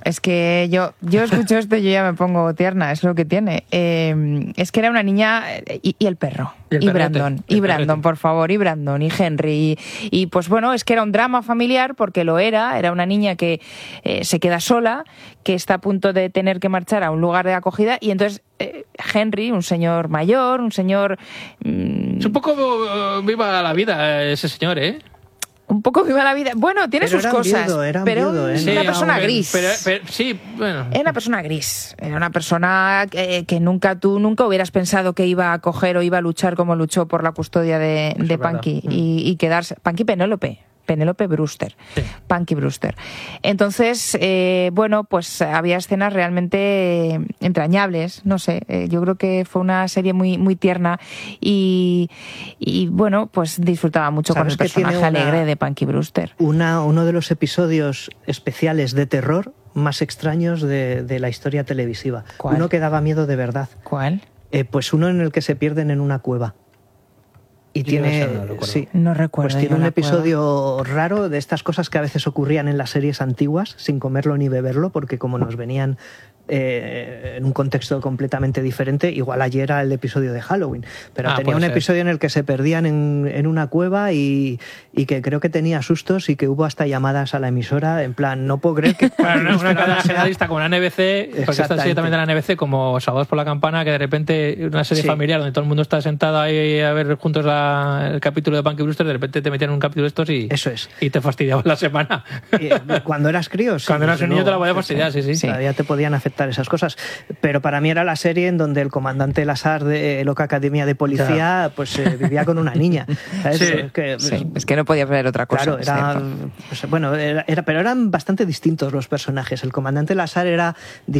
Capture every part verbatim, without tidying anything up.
es que yo, yo escucho esto y yo ya me pongo tierna, es lo que tiene. Eh, es que era una niña y, y el perro. Y, el y perrete, Brandon, el y Brandon, perrete. por favor, y Brandon, y Henry. Y, y pues bueno, es que era un drama familiar porque lo era. Era una niña que eh, se queda sola, que está a punto de tener que marchar a un lugar de acogida y entonces eh, Henry, un señor mayor, un señor... Mmm, es un poco uh, viva la vida ese señor, ¿eh? Un poco viva la vida. Bueno, tiene pero sus era cosas, viudo, era pero viudo, ¿eh? es una Sí, persona hombre, gris. Pero, pero, sí, bueno. Era una persona gris. Era una persona que, que nunca tú nunca hubieras pensado que iba a coger o iba a luchar como luchó por la custodia de, Eso de es verdad. Punky y, y quedarse. Punky Penélope. Penélope Brewster, Sí. Punky Brewster. Entonces, eh, bueno, pues había escenas realmente entrañables, no sé, eh, yo creo que fue una serie muy muy tierna y, y bueno, pues disfrutaba mucho con el personaje una, alegre de Punky Brewster. Una, uno de los episodios especiales de terror más extraños de, de la historia televisiva. ¿Cuál? Uno que daba miedo de verdad. ¿Cuál? Eh, pues uno en el que se pierden en una cueva. Y Yo tiene, ese no lo recuerdo. sí, No recuerdo. pues tiene yo un la episodio raro de estas cosas que a veces ocurrían en las series antiguas, sin comerlo ni beberlo, porque como nos venían eh, en un contexto completamente diferente, igual ayer era el episodio de Halloween, pero Ah, tenía puede un ser. episodio en el que se perdían en, en una cueva y, y que creo que tenía sustos y que hubo hasta llamadas a la emisora, en plan, no puedo creer que... Claro, una, una cadena generalista como la N B C, porque esta Exactamente. serie también de la N B C, como Salvados por la Campana, que de repente una serie Sí. familiar donde todo el mundo está sentado ahí a ver juntos la, el capítulo de Punky Brewster, de repente te metían en un capítulo de estos y, Eso es. y te fastidiaban la semana. Y, eh, Cuando eras crío, sí, Cuando eras desde un niño te la luego. podías fastidiar, sí, sí. Sí. Todavía te podían afectar esas cosas. Pero para mí era la serie en donde el comandante Lazar de Loca Academia de Policía pues eh, vivía con una niña. ¿Sabes? Sí. Que, Sí, es que no podía ver otra cosa. Claro, es era, cierto. pues, bueno, era, era- pero eran bastante distintos los personajes. El comandante Lazar era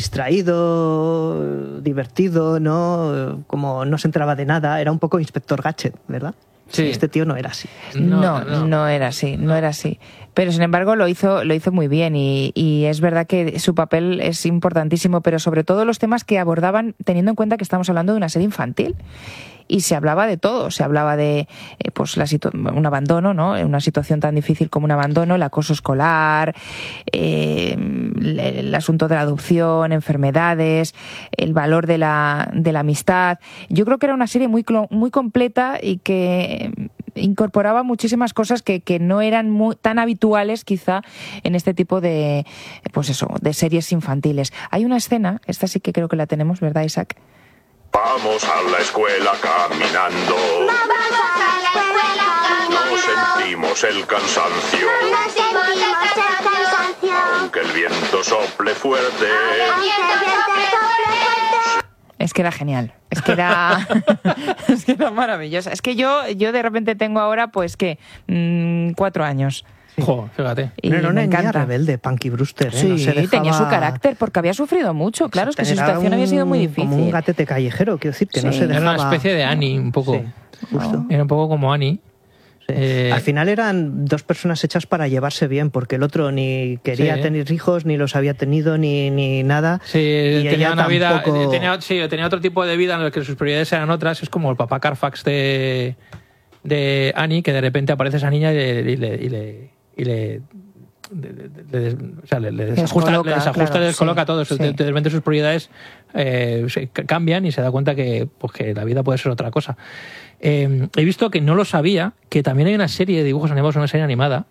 distraído, divertido, ¿no? Como no se enteraba de nada, era un poco Inspector Gadget, ¿verdad? Sí. Este tío no era así. No, no, era así, no era así. Pero sin embargo lo hizo, lo hizo muy bien y, y es verdad que su papel es importantísimo, pero sobre todo los temas que abordaban teniendo en cuenta que estamos hablando de una serie infantil. Y se hablaba de todo, se hablaba de eh, pues la situ- un abandono, ¿no? Una situación tan difícil como un abandono, el acoso escolar, eh, el, el asunto de la adopción, enfermedades, el valor de la, de la amistad. Yo creo que era una serie muy, clo- muy completa y que eh, incorporaba muchísimas cosas que, que no eran muy, tan habituales quizá en este tipo de, pues eso, de series infantiles. Hay una escena, esta sí que creo que la tenemos, ¿verdad, Isaac? Vamos a la escuela caminando. Vamos a la escuela No caminando. sentimos el cansancio. No sentimos el cansancio. Aunque el viento sople fuerte. Aunque el viento sople fuerte. Es que era genial, es que era, es que era maravillosa. Es que yo, yo de repente tengo ahora, pues, ¿qué? Mm, cuatro años. Jo, fíjate. Y Pero era una me niña encanta. rebelde, Punky Brewster. ¿eh? Sí, No se dejaba... tenía su carácter, porque había sufrido mucho. Claro, es que su Era situación había sido muy un- difícil. Como un gatete callejero, quiero decir, que no Sí. se Era dejaba... una especie de Annie, un poco. Sí, justo. Era un poco como Annie. Sí. Eh, Al final eran dos personas hechas para llevarse bien, porque el otro ni quería Sí. tener hijos, ni los había tenido, ni, ni nada. Sí, y tenía ella una vida, tampoco- tenía, sí, tenía otro tipo de vida en el que sus prioridades eran otras. Es como el papá Carfax de, de Annie, que de repente aparece esa niña y le, y le, y le, y le- de- de- de- de- o sea, le- le desajusta, Descoloca, le desajusta claro, le descoloca sí, todo. sí. De, de repente sus prioridades eh, se ca- cambian y se da cuenta que, pues, que la vida puede ser otra cosa. Eh, he visto que no lo sabía, que también hay una serie de dibujos animados, una serie animada.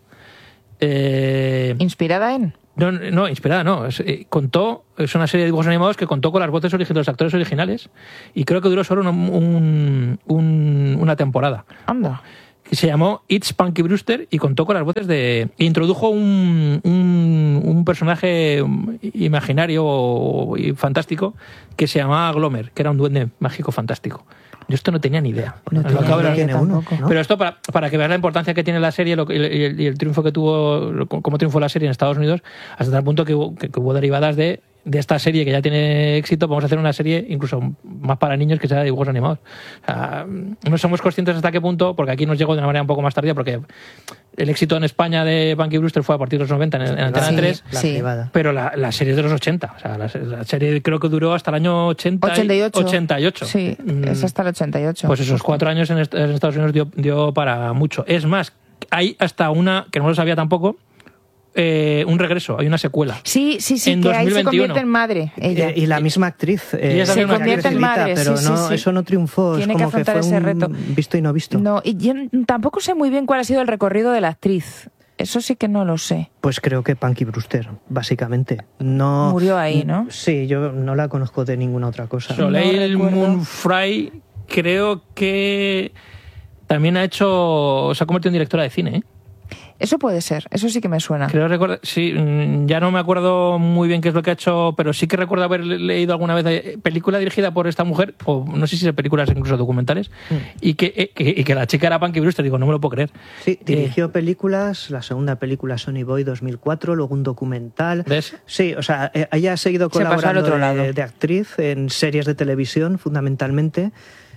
Eh, ¿Inspirada en? no, no, inspirada no. Es, eh, contó, es una serie de dibujos animados que contó con las voces origi- de los actores originales y creo que duró solo un- un- un- una temporada. Anda. Que se llamó It's Punky Brewster y contó con las voces de... e introdujo un, un, un personaje imaginario y fantástico que se llamaba Glomer, que era un duende mágico fantástico. Yo esto no tenía ni idea. No Lo tenía acabo de- ni idea tiene uno, tampoco. ¿no? Pero esto para, para que veas la importancia que tiene la serie lo que- y, el, y el triunfo que tuvo, lo- cómo triunfó la serie en Estados Unidos, hasta tal punto que hubo, que, que hubo derivadas de, de esta serie que ya tiene éxito. Vamos a hacer una serie incluso más para niños que sea de dibujos animados. O sea, no somos conscientes hasta qué punto, porque aquí nos llegó de una manera un poco más tardía, porque el éxito en España de Punky Brewster fue a partir de los noventa en, en Antena Sí. tres, La Sí. privada. pero la, la serie es de los ochenta. O sea, la, la serie creo que duró hasta el año ochenta y- ochenta y ocho. ochenta y ocho. Sí, Mm. es hasta el ochenta y ocho. Pues esos cuatro años en, est- en Estados Unidos dio, dio para mucho. Es más, hay hasta una, que no lo sabía tampoco, eh, un regreso, hay una secuela. Sí, sí, sí, en que dos mil ahí se veintiuno. convierte en madre ella. Eh, y la misma actriz eh, ella se también una convierte en actriz, madre, pero sí, no, sí, sí. eso no triunfó. Tiene es que como que afrontar fue ese un reto. visto y no visto. No, y yo tampoco sé muy bien cuál ha sido el recorrido de la actriz. Eso sí que no lo sé. Pues creo que Punky Brewster, básicamente. No, Murió ahí, ¿no? Sí, yo no la conozco de ninguna otra cosa. Soleil No recuerdo. Moon Frye creo que también ha hecho, se ha convertido en directora de cine, ¿eh? Eso puede ser, eso sí que me suena. Creo recordar, sí, mm, ya no me acuerdo muy bien qué es lo que ha hecho, pero sí que recuerdo haber leído alguna vez eh, película dirigida por esta mujer, o no sé si son películas incluso documentales, Mm. y, que, eh, que, y que la chica era Punky Brewster. Digo, no me lo puedo creer. Sí, dirigió Eh, películas, la segunda película Sonny Boy dos mil cuatro, luego un documental. ¿Ves? Sí, o sea, eh, ella ha seguido Se pasó al colaborando otro lado. de, de actriz en series de televisión, fundamentalmente,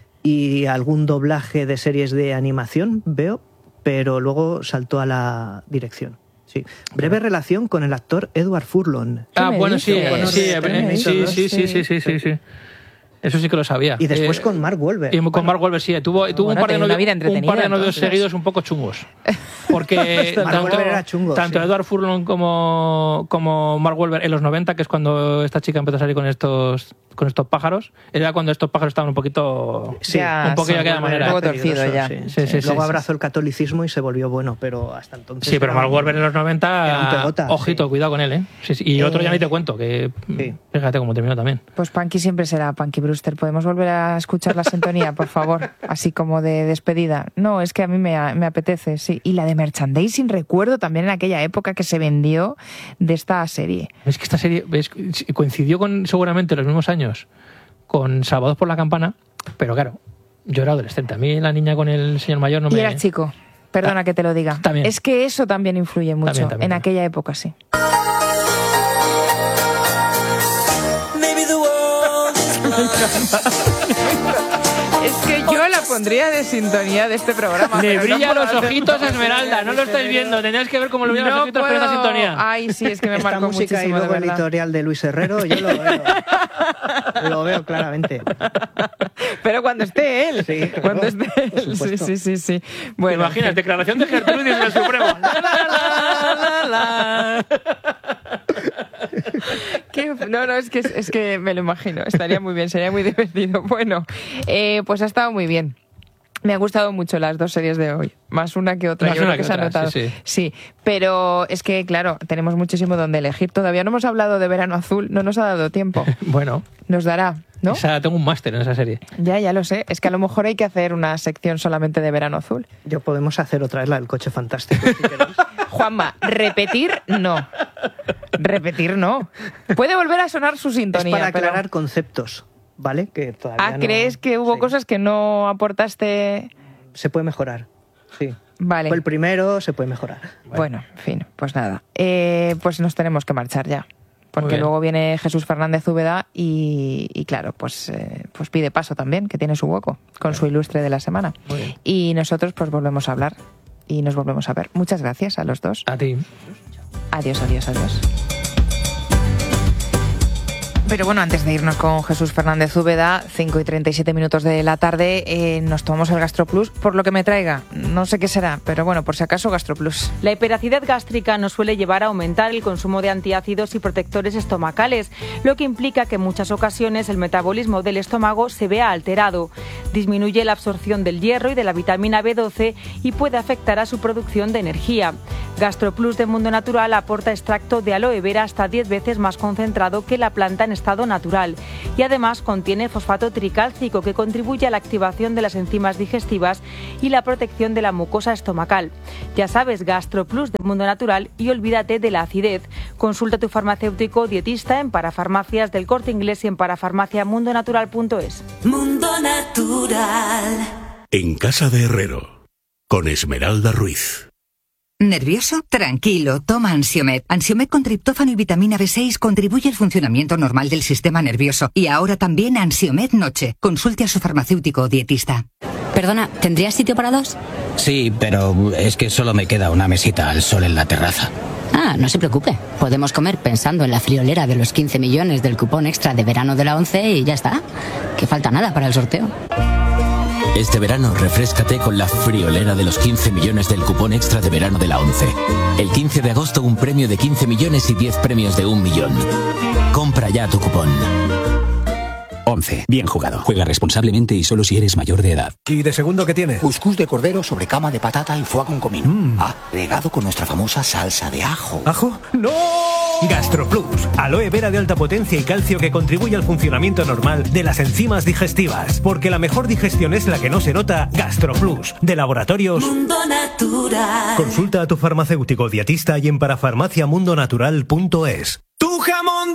y algún doblaje de series de animación, veo, pero luego saltó a la dirección. Sí. Breve relación con el actor Edward Furlong. ¿Qué Ah, me bueno, sí, dices? eh, sí, ¿Qué eh, me sí, dices? sí, sí, sí, sí, sí, sí. Eso sí que lo sabía. Y después Eh, con Mark Wahlberg. Y con Mark Wahlberg, sí. Tuvo, tuvo bueno, un par de tenía una novios, vida un par entretenida, de novios entonces. seguidos un poco chungos. Porque Mark tanto, Wahlberg era chungo, tanto sí. Edward Furlong como, como Mark Wahlberg en los noventa, que es cuando esta chica empezó a salir con estos con estos pájaros, era cuando estos pájaros estaban un poquito Sí, Ya, un poco sí, de aquella un manera. poco torcido peligroso, ya. Sí, Sí, sí, sí, Luego sí, abrazó el catolicismo y se volvió bueno, pero hasta entonces. Sí, pero era Mark un- Wahlberg en los era un noventa, pegota, ojito, sí. cuidado con él, ¿eh? Sí, sí. Y el otro ya Eh, ni te cuento, que sí. fíjate cómo terminó también. Pues Punky siempre será Punky Brewster. ¿Podemos volver a escuchar la sintonía, por favor? Así como de despedida. No, es que a mí me, me apetece, sí. Y la de merchandising, recuerdo también en aquella época que se vendió de esta serie. Es que esta serie es- coincidió con seguramente los mismos años con Salvados por la Campana, pero claro, yo era adolescente. A mí la niña con el señor mayor no Y me... eras chico. Perdona que te lo diga. También. Es que eso también influye mucho. También, también, en también. aquella época, sí. Es que yo la pondría de sintonía de este programa. Le pero no brilla puedo los hacer ojitos a más. Esmeralda, no lo estáis viendo, tendríais que ver cómo le brillan los No ojitos con esta puedo. sintonía. Ay, sí, es que me Esta marcó música y muchísimo, de luego el verdad. editorial de Luis Herrero, yo lo veo. Lo veo claramente. Pero cuando esté él. Sí, claro, cuando esté por él. Sí, supuesto. sí, sí, sí. ¿Te Bueno, imaginas? Declaración de Gertrudis en el Supremo. La, la, la, la, la. qué- no, no, es que, es que me lo imagino. Estaría muy bien, sería muy divertido. Bueno, eh, pues ha estado muy bien. Me han gustado mucho las dos series de hoy, más una que otra. Más Yo una creo que, que se ha otra, notado. sí, sí. Sí, pero es que, claro, tenemos muchísimo donde elegir. Todavía no hemos hablado de Verano Azul, no nos ha dado tiempo. Bueno, Nos dará, ¿no? esa, tengo un máster en esa serie. Ya, ya lo sé. Es que a lo mejor hay que hacer una sección solamente de Verano Azul. Yo podemos hacer otra vez la del coche fantástico, si queréis. Juanma, repetir no. Repetir no. Puede volver a sonar su Es sintonía. para pero- aclarar conceptos, ¿vale? Que todavía Ah, no- ¿crees que hubo sí. cosas que no aportaste? Se puede mejorar, sí. Vale. Fue el primero, se puede mejorar. Bueno, en fin, pues nada. Eh, pues nos tenemos que marchar ya. Muy Porque bien. luego viene Jesús Fernández Úbeda y, y claro, pues, eh, pues pide paso también, que tiene su hueco, con su ilustre de la semana. Muy bien. Y nosotros pues volvemos a hablar y nos volvemos a ver. Muchas gracias a los dos. A ti. Adiós, adiós, adiós. Pero bueno, antes de irnos con Jesús Fernández Úbeda, cinco y treinta y siete minutos de la tarde, eh, nos tomamos el GastroPlus por lo que me traiga. No sé qué será, pero bueno, por si acaso GastroPlus. La hiperacidez gástrica nos suele llevar a aumentar el consumo de antiácidos y protectores estomacales, lo que implica que en muchas ocasiones el metabolismo del estómago se vea alterado. Disminuye la absorción del hierro y de la vitamina B doce y puede afectar a su producción de energía. GastroPlus de Mundo Natural aporta extracto de aloe vera hasta diez veces más concentrado que la planta en estado natural y además contiene fosfato tricálcico que contribuye a la activación de las enzimas digestivas y la protección de la mucosa estomacal. Ya sabes, GastroPlus de Mundo Natural y olvídate de la acidez. Consulta a tu farmacéutico o dietista en Parafarmacias del Corte Inglés y en parafarmaciamundonatural punto es. Mundo Natural. En Casa de Herrero, con Esmeralda Ruiz. ¿Nervioso? Tranquilo, toma Ansiomed. Ansiomed con triptófano y vitamina B seis contribuye al funcionamiento normal del sistema nervioso. Y ahora también Ansiomed Noche. Consulte a su farmacéutico o dietista. Perdona, ¿tendrías sitio para dos? Sí, pero es que solo me queda una mesita al sol en la terraza. Ah, no se preocupe. Podemos comer pensando en la friolera de los quince millones del cupón extra de verano de la ONCE y ya está. Que falta nada para el sorteo. Este verano refréscate con la friolera de los quince millones del cupón extra de verano de la ONCE. El quince de agosto un premio de quince millones y diez premios de un millón. Compra ya tu cupón. once. Bien jugado. Juega responsablemente y solo si eres mayor de edad. ¿Y de segundo qué tiene? Cuscús de cordero sobre cama de patata y foie con comino. Mm. Agregado con nuestra famosa salsa de ajo. ¿Ajo? ¡No! GastroPlus. Aloe vera de alta potencia y calcio que contribuye al funcionamiento normal de las enzimas digestivas. Porque la mejor digestión es la que no se nota. GastroPlus. De Laboratorios Mundo Natural. Consulta a tu farmacéutico dietista y en parafarmaciamundonatural punto es. ¡Tu jamón